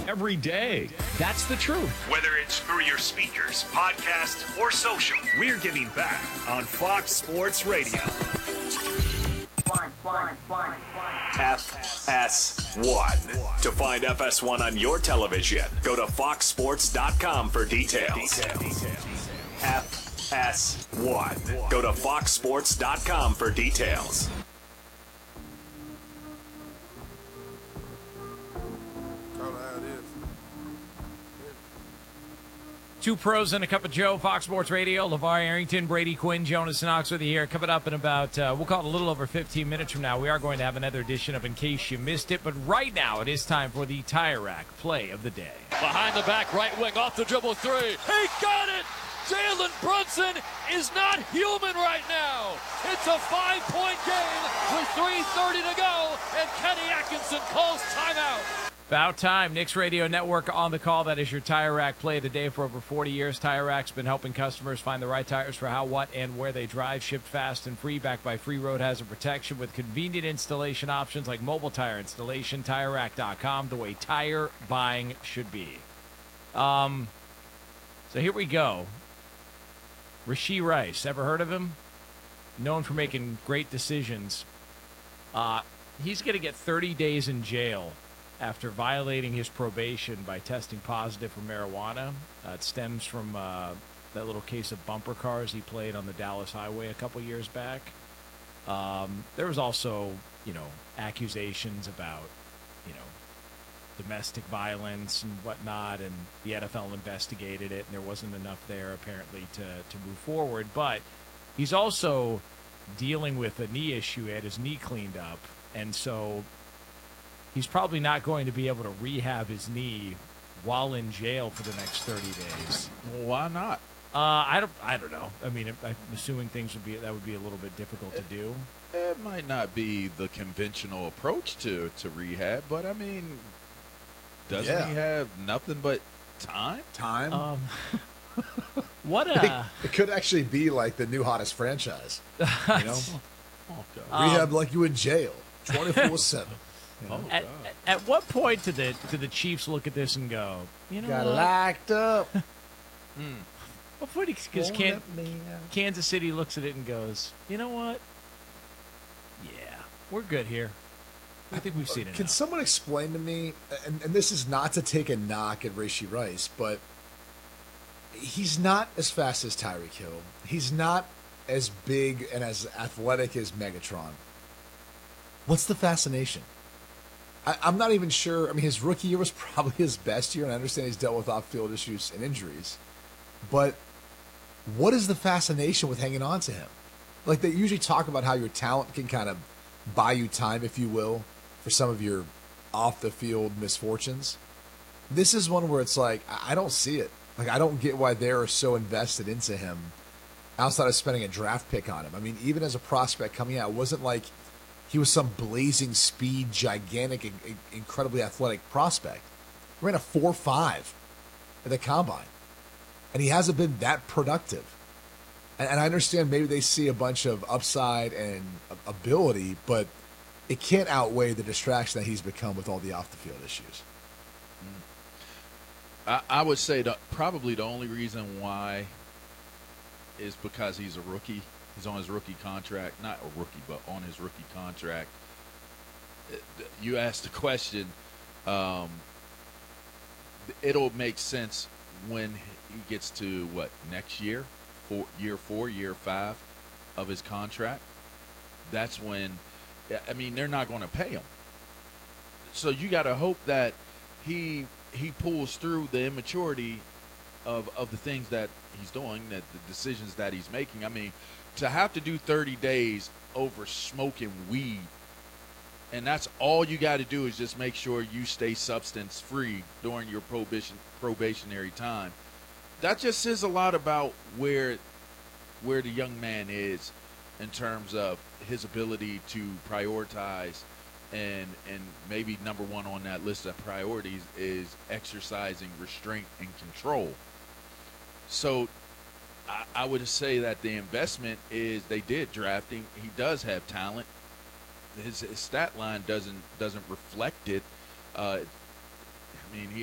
every day. That's the truth. Whether it's through your speakers, podcast, or social, we're giving back on Fox Sports Radio. FS1. To find FS1 on your television, go to foxsports.com for details. FS1. Go to foxsports.com for details. Two pros and a cup of Joe, Fox Sports Radio. LeVar Arrington, Brady Quinn, Jonas Knox with you here. Coming up in about, we'll call it a little over 15 minutes from now, we are going to have another edition of In Case You Missed It. But right now, it is time for the Tire Rack play of the day. Behind the back, right wing, off the dribble three. He got it! Jalen Brunson is not human right now. It's a 5-point game with 3:30 to go, and Kenny Atkinson calls timeout. About time. Knicks Radio Network on the call. That is your Tire Rack play of the day. For over 40 years, Tire Rack's been helping customers find the right tires for how, what, and where they drive. Shipped fast and free, backed by free road hazard protection with convenient installation options like mobile tire installation. TireRack.com, the way tire buying should be. So here we go. Rashee Rice, ever heard of him? Known for making great decisions. He's going to get 30 days in jail after violating his probation by testing positive for marijuana. It stems from that little case of bumper cars he played on the Dallas highway a couple years back. There was also, accusations about, domestic violence and whatnot, and the NFL investigated it, and there wasn't enough there, apparently, to move forward. But he's also dealing with a knee issue. He had his knee cleaned up, and so he's probably not going to be able to rehab his knee while in jail for the next 30 days. Why not? I don't know. I mean, I'm assuming that would be a little bit difficult to do. It might not be the conventional approach to rehab, but I mean, doesn't he have nothing but time? What it could actually be like the new hottest franchise. Rehab like you in jail, 24/7. At what point did the Chiefs look at this and go, got locked up? What point? Because Kansas City looks at it and goes, you know what? Yeah, we're good here. I think we've seen it. Can someone explain to me, and this is not to take a knock at Rashee Rice, but he's not as fast as Tyreek Hill. He's not as big and as athletic as Megatron. What's the fascination? I'm not even sure. I mean, his rookie year was probably his best year, and I understand he's dealt with off-field issues and injuries. But what is the fascination with hanging on to him? Like, they usually talk about how your talent can kind of buy you time, if you will, for some of your off-the-field misfortunes. This is one where it's like, I don't see it. Like, I don't get why they're so invested into him outside of spending a draft pick on him. I mean, even as a prospect coming out, it wasn't like he was some blazing speed, gigantic, incredibly athletic prospect. He ran a 4.5 at the combine. And he hasn't been that productive. And I understand maybe they see a bunch of upside and ability, but it can't outweigh the distraction that he's become with all the off-the-field issues. I would say that probably the only reason why is because he's a rookie. He's on his rookie contract. Not a rookie, but on his rookie contract. You asked the question. It'll make sense when he gets to, next year? Year 4, year 5 of his contract. That's when, I mean, they're not going to pay him. So you got to hope that he pulls through the immaturity of the things that he's doing, that the decisions that he's making. I mean, to have to do 30 days over smoking weed, and that's all you got to do is just make sure you stay substance free during your probationary time. That just says a lot about where the young man is in terms of his ability to prioritize, and maybe number one on that list of priorities is exercising restraint and control. So I would say that the investment is they did draft him. He does have talent. His stat line doesn't reflect it. I mean, he